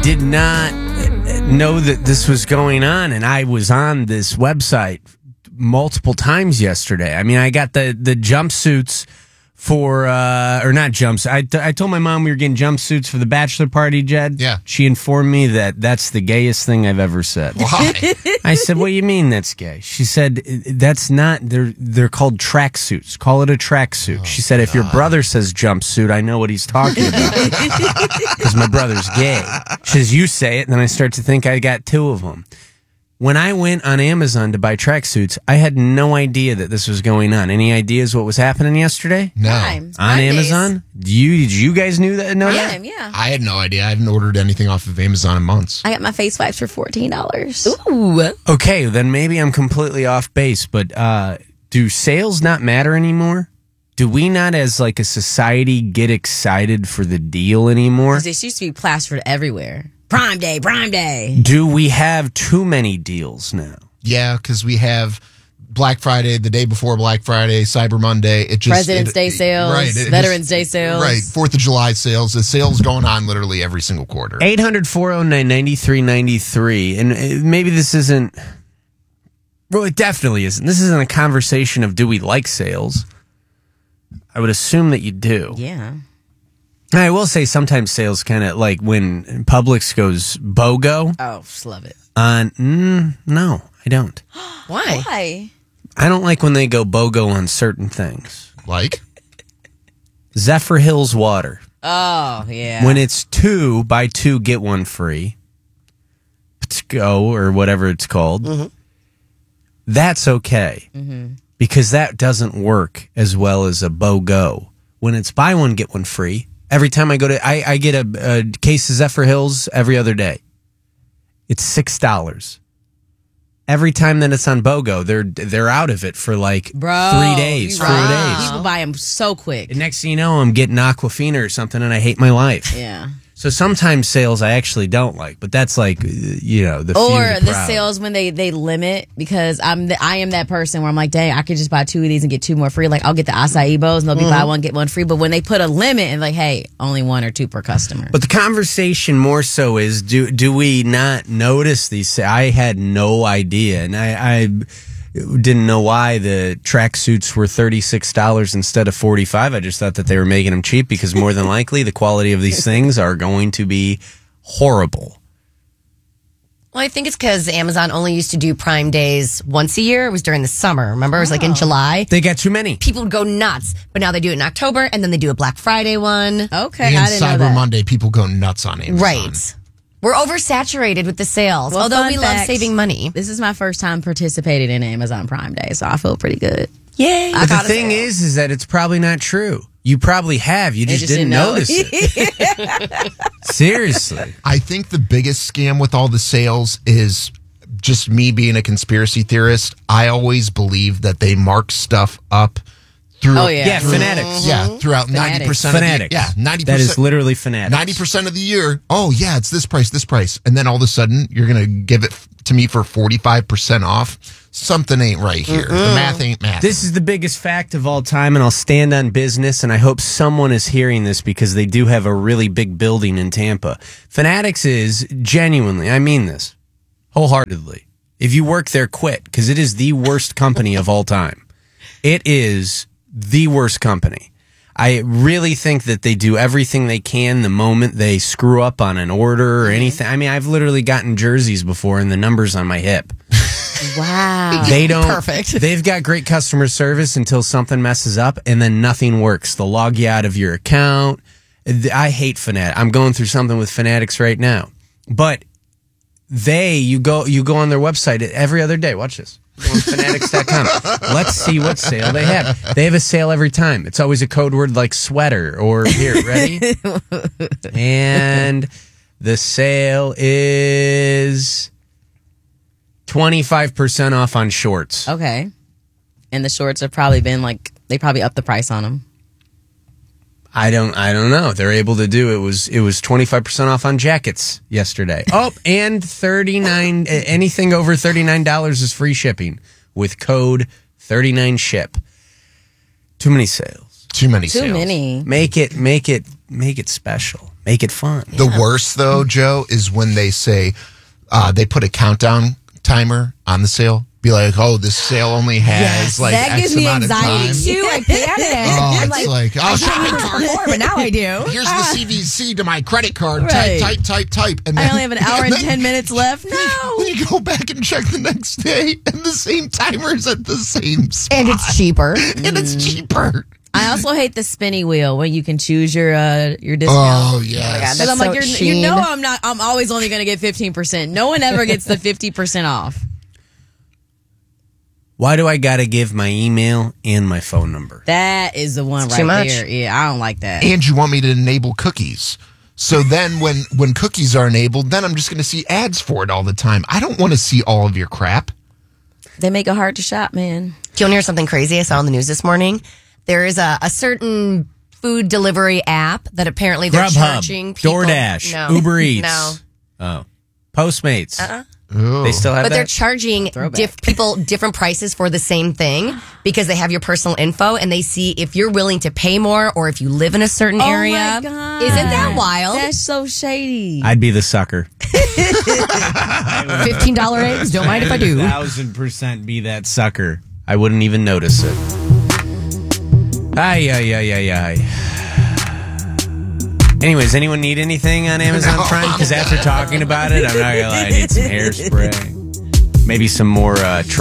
did not know that this was going on, and I was on this website multiple times yesterday. I mean, I got the jumpsuits for, or not jumps. I told my mom we were getting jumpsuits for the bachelor party, Jed. Yeah. She informed me that that's the gayest thing I've ever said. Why? I said, what do you mean that's gay? She said, that's not, they're called tracksuits. Call it a tracksuit. She said, if your brother says jumpsuit, I know what he's talking about. Because my brother's gay. She says, you say it, and then I start to think I got two of them. When I went on Amazon to buy tracksuits, I had no idea that this was going on. Any ideas what was happening yesterday? No. Times. On Amazon? Did you guys know that? Yeah. I had no idea. I haven't ordered anything off of Amazon in months. I got my face wipes for $14. Ooh. Okay, then maybe I'm completely off base, but do sales not matter anymore? Do we not, as like a society, get excited for the deal anymore? This used to be plastered everywhere. Prime Day, Prime Day. Do we have too many deals now? Yeah, because we have Black Friday, the day before Black Friday, Cyber Monday. President's Day sales, Veterans Day sales. Right, 4th of July sales. The sales going on literally every single quarter. 800-409-9393. And maybe this isn't... Well, it definitely isn't. This isn't a conversation of do we like sales. I would assume that you do. Yeah. I will say sometimes sales kind of like when Publix goes BOGO. Oh, just love it. No, I don't. Why? I don't like when they go BOGO on certain things. Like? Zephyr Hills water. Oh, yeah. When it's 2 buy 2 get 1 free. Go or whatever it's called. Mm-hmm. That's okay. Mm-hmm. Because that doesn't work as well as a BOGO. When it's buy 1 get 1 free. Every time I go to, I get a case of Zephyr Hills every other day. It's $6. Every time that it's on BOGO, they're out of it for like 3 days, 4 days. People buy them so quick. And next thing you know, I'm getting Aquafina or something, and I hate my life. Yeah. So sometimes sales I actually don't like, but that's like, the few Or the the proud. sales when they limit, because I am that person where I'm like, dang, I could just buy 2 of these and get 2 more free. Like I'll get the acai bowls and they'll be buy 1 get 1 free. But when they put a limit and like, hey, only 1 or 2 per customer. But the conversation more so is, do we not notice these? I had no idea, and I didn't know why the tracksuits were $36 instead of $45. I just thought that they were making them cheap because more than likely the quality of these things are going to be horrible. Well, I think it's because Amazon only used to do Prime Days once a year. It was during the summer. Remember? It was like in July. They got too many. People would go nuts. But now they do it in October, and then they do a Black Friday one. Okay, And I didn't know Cyber that. Monday, people go nuts on Amazon. Right. We're oversaturated with the sales, Well, although fun we fact, love saving money. This is my first time participating in Amazon Prime Day, so I feel pretty good. Yay. But the thing is that it's probably not true. You probably have. You just didn't notice it. Seriously. I think the biggest scam with all the sales is just me being a conspiracy theorist. I always believe that they mark stuff up through. Oh, yeah. Yeah, Fanatics. Yeah, throughout Fanatics. 90% of Fanatics. the, yeah, 90%. That is literally Fanatics. 90% of the year, oh yeah, it's this price. And then all of a sudden, you're going to give it to me for 45% off. Something ain't right here. The math ain't math. This is the biggest fact of all time, and I'll stand on business, and I hope someone is hearing this because they do have a really big building in Tampa. Fanatics is genuinely, I mean this, wholeheartedly. If you work there, quit, because it is the worst company of all time. It is the worst company. I really think that they do everything they can the moment they screw up on an order or anything. I mean, I've literally gotten jerseys before and the numbers on my hip. Wow. They don't. Perfect. They've got great customer service until something messes up and then nothing works. They'll log you out of your account. I hate Fanatics. I'm going through something with Fanatics right now. But you go on their website every other day. Watch this. Go on Fanatics.com. Let's see what sale they have. They have a sale every time. It's always a code word like sweater or here, ready? And the sale is 25% off on shorts. Okay. And the shorts have probably been like, they probably upped the price on them. I don't know. They're able to do it. Was 25% off on jackets yesterday. Oh, and 39 anything over $39 is free shipping with code 39SHIP. Too many sales. Too many Too sales. many. Make it special. Make it fun. The worst, though, Joe, is when they say they put a countdown timer on the sale. Be like, oh, this sale only has like that X gives me amount anxiety of time. too. I panic. Oh, I'm it's like, oh, shopping cart. more, but now I do. Here's the CVC to my credit card. Right. Type. And I then, only have an hour and 10 minutes left. Then No. you go back and check the next day, and the same timer's at the same spot. And it's cheaper. And it's cheaper. I also hate the spinny wheel when you can choose your discount. Oh, yes. God, Because that's I'm like, so you know, Sheen. I'm always only going to get 15%. No one ever gets the 50% off. Why do I got to give my email and my phone number? That is the one It's right too much. there. Yeah, I don't like that. And you want me to enable cookies. So then when cookies are enabled, then I'm just going to see ads for it all the time. I don't want to see all of your crap. They make it hard to shop, man. Do you want to hear something crazy I saw on the news this morning? There is a certain food delivery app that apparently they're charging Grubhub, people. DoorDash, No. Uber Eats. No. Oh. Postmates. Oh. They still have But they're that? charging people different prices for the same thing because they have your personal info and they see if you're willing to pay more or if you live in a certain area. Oh my God. Isn't that wild? That's so shady. I'd be the sucker. $15 eggs, don't mind if I do. 1,000% be that sucker. I wouldn't even notice it. Ay. Anyways, anyone need anything on Amazon Prime? Because after talking about it, I'm not gonna lie, I need some hairspray. Maybe some more